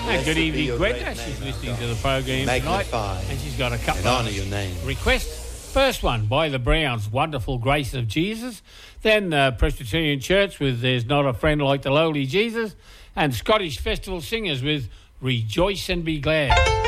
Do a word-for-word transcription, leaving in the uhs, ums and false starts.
And good be evening, your Gwenda. great She's name, listening our to the God. program tonight, Magnify and she's got a couple and of honour your name. requests. First one by the Browns, Wonderful Grace of Jesus. Then uh, Presbyterian Church with There's Not a Friend Like the Lowly Jesus. And Scottish Festival Singers with Rejoice and Be Glad.